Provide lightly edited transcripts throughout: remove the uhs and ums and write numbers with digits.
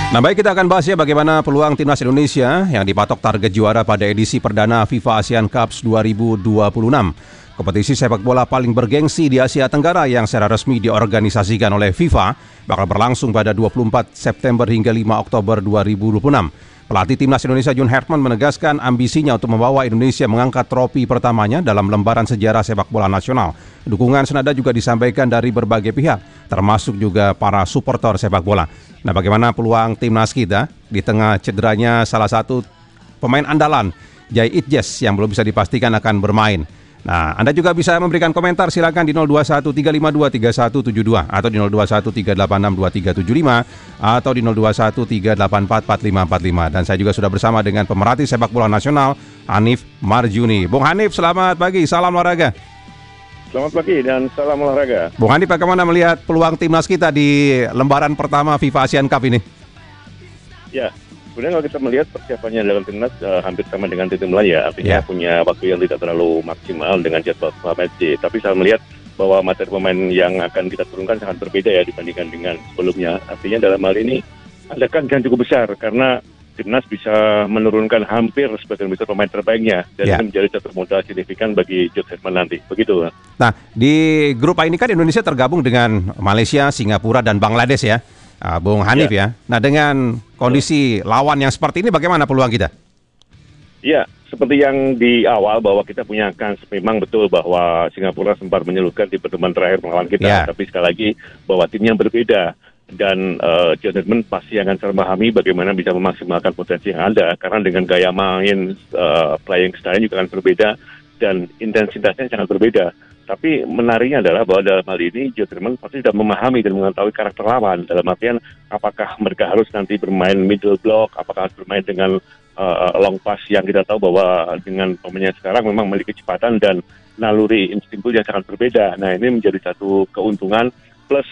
Nah baik, kita akan bahas ya bagaimana peluang timnas Indonesia yang dipatok target juara pada edisi perdana FIFA ASEAN Cups 2026. Kompetisi sepak bola paling bergengsi di Asia Tenggara yang secara resmi diorganisasikan oleh FIFA bakal berlangsung pada 24 September hingga 5 Oktober 2026. Pelatih timnas Indonesia Jun Hertman menegaskan ambisinya untuk membawa Indonesia mengangkat trofi pertamanya dalam lembaran sejarah sepak bola nasional. Dukungan senada juga disampaikan dari berbagai pihak, termasuk juga para supporter sepak bola. Nah, bagaimana peluang timnas kita di tengah cederanya salah satu pemain andalan, Jai Itjes, yang belum bisa dipastikan akan bermain. Nah, Anda juga bisa memberikan komentar, silakan di 0213523172 atau di 0213862375 atau di 0213844545. Dan saya juga sudah bersama dengan pemerhati sepak bola nasional, Hanif Marjuni. Bung Hanif, selamat pagi, salam olahraga. Selamat pagi dan salam olahraga. Bung Hanif, bagaimana melihat peluang timnas kita di lembaran pertama FIFA ASEAN Cup ini? Ya, sebenarnya kalau kita melihat persiapannya dalam timnas hampir sama dengan tim lain ya, artinya punya waktu yang tidak terlalu maksimal dengan jadwal FIFA matchday. Tapi saya melihat bahwa materi pemain yang akan kita turunkan sangat berbeda ya dibandingkan dengan sebelumnya. Artinya dalam hal ini ada kemungkinan cukup besar karena timnas bisa menurunkan hampir sebagian besar pemain terbaiknya dan ini menjadi satu modal signifikan bagi Jun Hertman nanti. Begitu. Nah, di grup A ini kan Indonesia tergabung dengan Malaysia, Singapura, dan Bangladesh ya, Bung Hanif ya. Nah, dengan kondisi lawan yang seperti ini, bagaimana peluang kita? Ya, seperti yang di awal bahwa kita punya kans, memang betul bahwa Singapura sempat menyeluruhkan di pertemuan terakhir melawan kita, tapi sekali lagi bahwa timnya berbeda. Dan Jun Hertman pasti akan memahami bagaimana bisa memaksimalkan potensi yang ada karena dengan gaya main playing style juga akan berbeda dan intensitasnya sangat berbeda. Tapi menariknya adalah bahwa dalam hal ini Jun Hertman pasti sudah memahami dan mengetahui karakter lawan dalam artian apakah mereka harus nanti bermain middle block, apakah harus bermain dengan long pass yang kita tahu bahwa dengan pemainnya sekarang memang memiliki kecepatan dan naluri instingful yang sangat berbeda. Nah, ini menjadi satu keuntungan plus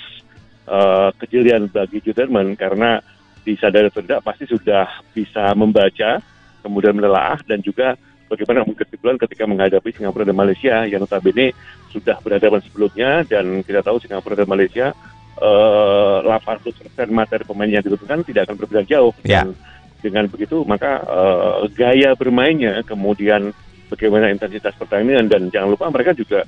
kejelian bagi Jun Hertman karena disadari atau tidak pasti sudah bisa membaca, kemudian menelaah dan juga bagaimana kesimpulan ketika menghadapi Singapura dan Malaysia yang notabene sudah berhadapan sebelumnya dan kita tahu Singapura dan Malaysia 80% materi pemain yang dibutuhkan tidak akan berbeda jauh. Dan dengan begitu maka gaya bermainnya, kemudian bagaimana intensitas pertandingan dan jangan lupa mereka juga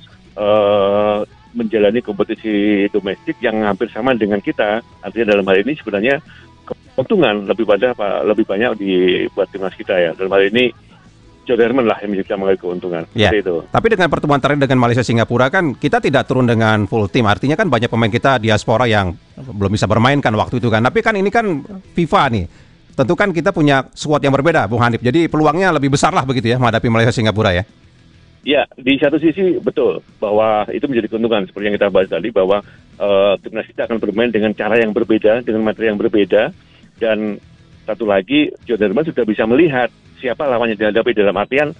menjalani kompetisi domestik yang hampir sama dengan kita. Artinya dalam hal ini sebenarnya keuntungan lebih banyak buat timnas kita ya. Dalam hal ini Jun Hertman lah yang bisa mengambil keuntungan. Itu. Tapi dengan pertemuan terakhir dengan Malaysia Singapura kan kita tidak turun dengan full tim. Artinya kan banyak pemain kita diaspora yang belum bisa bermain kan waktu itu kan. Tapi kan ini kan FIFA nih. Tentu kan kita punya squad yang berbeda, Bung Hanif. Jadi peluangnya lebih besar lah begitu ya menghadapi Malaysia Singapura ya. Ya, di satu sisi betul bahwa itu menjadi keuntungan seperti yang kita bahas tadi bahwa timnas kita akan bermain dengan cara yang berbeda, dengan materi yang berbeda dan satu lagi Jun Hertman sudah bisa melihat siapa lawan yang dihadapi dalam artian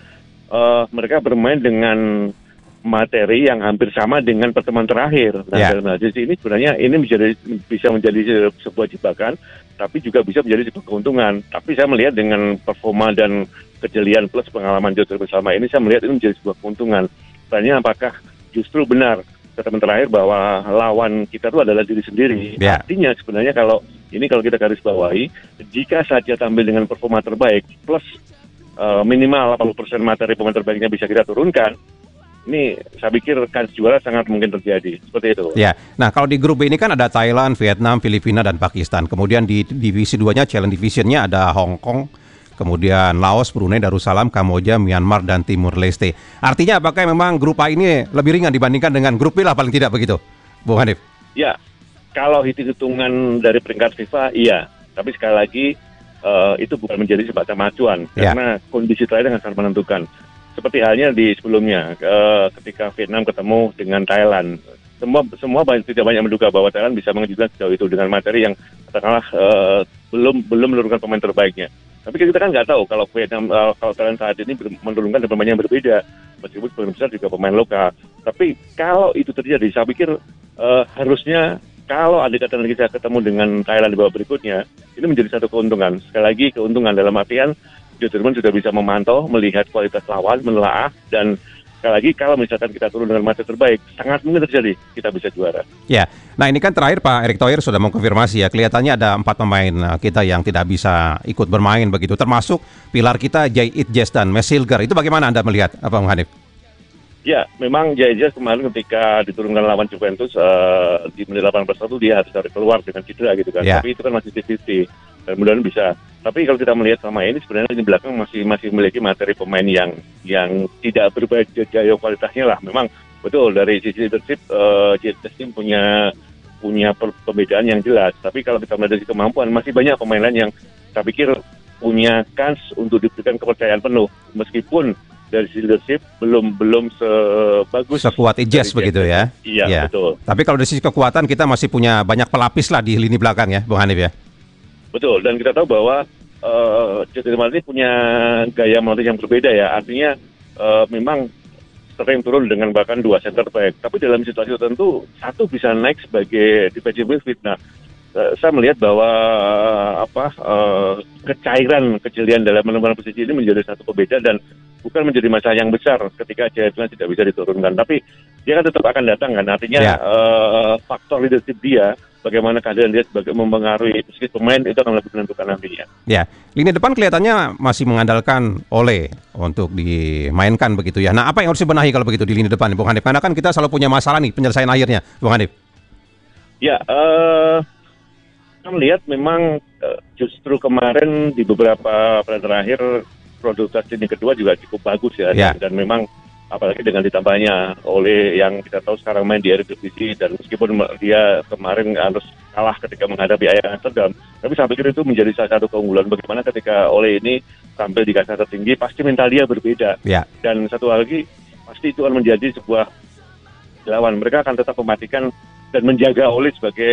mereka bermain dengan materi yang hampir sama dengan pertemuan terakhir. Nah, dalam sisi ini sebenarnya ini bisa menjadi sebuah jebakan, tapi juga bisa menjadi sebuah keuntungan. Tapi saya melihat dengan performa dan kejelian plus pengalaman Jun Hertman selama ini, saya melihat ini menjadi sebuah keuntungan. Tanya apakah justru benar pertemuan terakhir bahwa lawan kita itu adalah diri sendiri. Artinya sebenarnya kalau kita garis bawahi, jika saja tampil dengan performa terbaik plus minimal 80% materi pemain terbaiknya bisa kita turunkan, ini saya pikir kans juara sangat mungkin terjadi. Seperti itu. Ya. Nah, kalau di grup B ini kan ada Thailand, Vietnam, Filipina, dan Pakistan. Kemudian di divisi 2-nya, Challenge Division-nya ada Hong Kong, kemudian Laos, Brunei Darussalam, Kamboja, Myanmar, dan Timur Leste. Artinya apakah memang grup A ini lebih ringan dibandingkan dengan grup B lah paling tidak begitu, Bung Hanif? Ya, kalau hitung-hitungan dari peringkat FIFA, iya. Tapi sekali lagi, itu bukan menjadi sebatas acuan. Karena kondisi terakhir sangat menentukan. Seperti halnya di sebelumnya, ketika Vietnam ketemu dengan Thailand. Semua tidak banyak menduga bahwa Thailand bisa mengejutkan sejauh itu dengan materi yang katakanlah belum menurunkan pemain terbaiknya. Tapi kita kan nggak tahu kalau Thailand saat ini menurunkan pemain yang berbeda, meskipun sebagian besar juga pemain lokal. Tapi kalau itu terjadi, saya pikir harusnya kalau andai kata kita ketemu dengan Thailand di babak berikutnya, ini menjadi satu keuntungan. Sekali lagi keuntungan dalam artian Jun Hertman sudah bisa memantau, melihat kualitas lawan, menelaah, dan sekali lagi kalau misalkan kita turun dengan masa terbaik, sangat mungkin terjadi kita bisa juara. Ya, nah ini kan terakhir Pak Erick Thohir sudah mengkonfirmasi ya, kelihatannya ada 4 pemain kita yang tidak bisa ikut bermain begitu, termasuk pilar kita Jay Itjes dan Mes Hilger. Itu bagaimana Anda melihat, Bang Hanif? Ya, memang Jay Itjes kemarin ketika diturunkan lawan Juventus di menit 18 dia harus dari keluar dengan cedera gitu kan. Ya. Tapi itu kan masih 50-50 dan mudah-mudahan bisa. Tapi kalau kita melihat sama ini sebenarnya di belakang masih memiliki materi pemain yang tidak berbeda jauh kualitasnya lah. Memang betul dari sisi leadership Jay Itjes tim punya perbedaan yang jelas. Tapi kalau kita melihat dari kemampuan masih banyak pemain lain yang saya pikir punya kans untuk diberikan kepercayaan penuh meskipun dari sisi leadership belum sebagus sekuat Itjes begitu ya. Iya, betul. Tapi kalau dari sisi kekuatan kita masih punya banyak pelapis lah di lini belakang ya, Bang Hanif ya. Betul, dan kita tahu bahwa Jose Martinez punya gaya melatih yang berbeda ya. Artinya memang sering turun dengan bahkan 2 center back. Tapi dalam situasi tertentu satu bisa naik sebagai defensive midfield. Nah, saya melihat bahwa kecairan kejelian dalam menemukan posisi ini menjadi satu pembeda dan bukan menjadi masalah yang besar ketika Jadlan tidak bisa diturunkan. Tapi dia kan tetap akan datang kan. Artinya faktor leadership dia, bagaimana keadaan dia sebagai mempengaruhi meski pemain itu akan lebih menentukan nantinya. Ya, lini depan kelihatannya masih mengandalkan Ole untuk dimainkan begitu ya. Nah, apa yang harus dibenahi kalau begitu di lini depan, Bung Hanif? Karena kan kita selalu punya masalah nih penyelesaian akhirnya, Bung Hanif. Ya, kita melihat memang justru kemarin di beberapa pertandingan terakhir produktivitas lini kedua juga cukup bagus ya. Dan memang apalagi dengan ditambahnya Ole yang kita tahu sekarang main di Eredivisie dan meskipun dia kemarin harus kalah ketika menghadapi Ajax Amsterdam, tapi saya pikir itu menjadi salah satu keunggulan bagaimana ketika Ole ini tampil di kasta tertinggi pasti mental dia berbeda. Dan satu hal lagi pasti itu akan menjadi sebuah lawan, mereka akan tetap mematikan dan menjaga Ole sebagai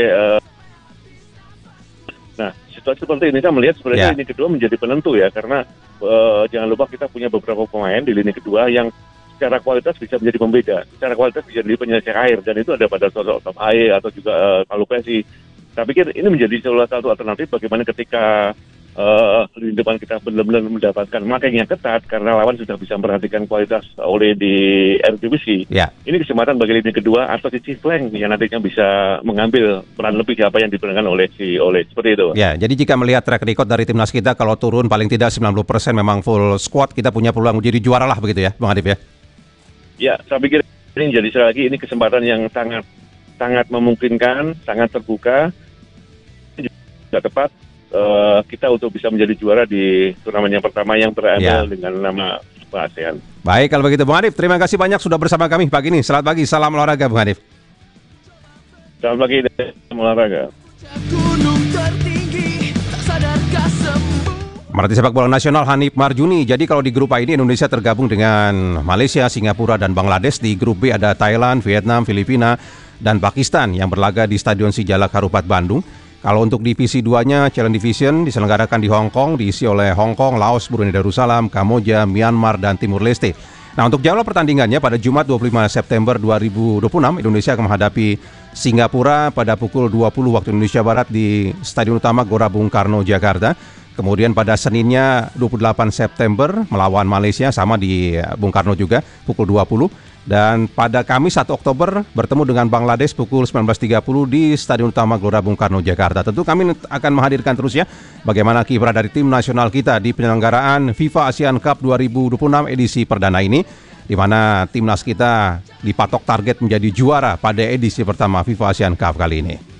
nah, situasi seperti ini saya melihat sebenarnya lini kedua menjadi penentu ya, karena jangan lupa kita punya beberapa pemain di lini kedua yang secara kualitas bisa menjadi pembeda, secara kualitas bisa menjadi penyelesaian air, dan itu ada pada sosok Tom Haye atau juga Kalupesi. Saya pikir ini menjadi salah satu alternatif bagaimana ketika lini depan kita benar-benar mendapatkan marking yang ketat karena lawan sudah bisa memperhatikan kualitas Ole di Eredivisie. Ini kesempatan bagi lini kedua atau sisi flank yang nantinya bisa mengambil peran lebih apa yang diperankan oleh Ole seperti itu. Ya, jadi jika melihat track record dari timnas kita kalau turun paling tidak 90% memang full squad, kita punya peluang menjadi juara lah begitu ya, Bang Adib ya. Ya, saya pikir ini jadi sekali lagi ini kesempatan yang sangat memungkinkan, sangat terbuka, juga tepat kita untuk bisa menjadi juara di turnamen yang pertama yang berambil dengan nama ASEAN. Baik, kalau begitu Bung Hanif, terima kasih banyak sudah bersama kami pagi ini. Selamat pagi, salam olahraga Bung Hanif. Selamat pagi, salam olahraga. Pemerhati sepak bola nasional Hanif Marjuni. Jadi kalau di grup A ini Indonesia tergabung dengan Malaysia, Singapura, dan Bangladesh. Di grup B ada Thailand, Vietnam, Filipina, dan Pakistan yang berlaga di Stadion Sijalak Harupat Bandung. Kalau untuk divisi 2-nya, Challenge Division diselenggarakan di Hong Kong, diisi oleh Hong Kong, Laos, Brunei Darussalam, Kamboja, Myanmar, dan Timur Leste. Nah, untuk jadwal pertandingannya pada Jumat 25 September 2026, Indonesia akan menghadapi Singapura pada pukul 20 waktu Indonesia Barat di Stadion Utama Gelora Bung Karno, Jakarta. Kemudian pada Seninnya 28 September melawan Malaysia sama di Bung Karno juga pukul 20. Dan pada Kamis 1 Oktober bertemu dengan Bangladesh pukul 19.30 di Stadion Utama Gelora Bung Karno, Jakarta. Tentu kami akan menghadirkan terus ya bagaimana kiprah dari tim nasional kita di penyelenggaraan FIFA ASEAN Cup 2026 edisi perdana ini, di mana timnas kita dipatok target menjadi juara pada edisi pertama FIFA ASEAN Cup kali ini.